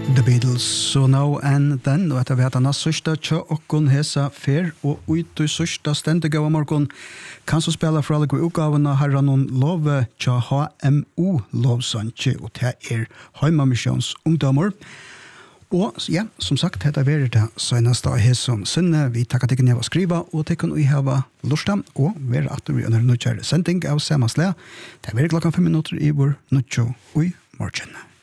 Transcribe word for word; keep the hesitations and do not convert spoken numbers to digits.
The Beatles, So Now and Then, og etter vi hatt anna sørsta tja okkon hesa fer, og ut i sørsta stendig av morgon kan så spela for alle gode utgavene herra noen love tja H M O lovsanje, og det er Heimamisjons ungdommer. Og ja, som sagt, dette er det seneste av hesson sinne. Vi takkar tikkene av å skriva, og tikkene vi hava lorsta, og vi er at vi under nødkjær sending av samasle. Det er klokka fem minutter i vår nødkjå og i morgen.